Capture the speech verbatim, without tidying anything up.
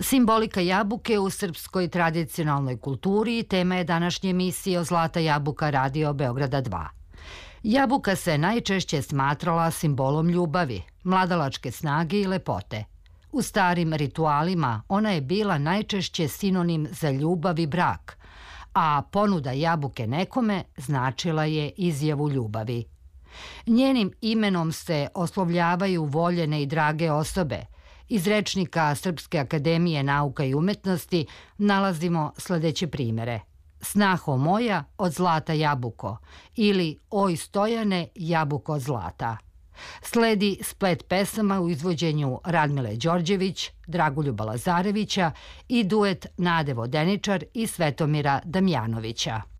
Simbolika jabuke u srpskoj tradicionalnoj kulturi tema je današnje emisije o Zlata jabuka Radio Beograda dva. Jabuka se najčešće smatrala simbolom ljubavi, mladalačke snage i lepote. U starim ritualima ona je bila najčešće sinonim za ljubav i brak, a ponuda jabuke nekome značila je izjavu ljubavi. Njenim imenom se oslovljavaju voljene i drage osobe. Iz rečnika Srpske akademije nauka i umetnosti nalazimo sledeće primere. Snaho moja od zlata jabuko ili Oj Stojane jabuko zlata. Sledi splet pesama u izvođenju Radmile Đorđević, Dragoljuba Lazarevića i duet Nade Vodeničar i Svetomira Damjanovića.